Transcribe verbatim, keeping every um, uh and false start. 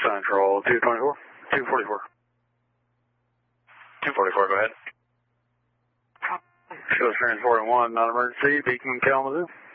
Central, two twenty-four, two forty-four. two forty-four, go ahead. Shows transporting one, not emergency, Beacon Kalamazoo.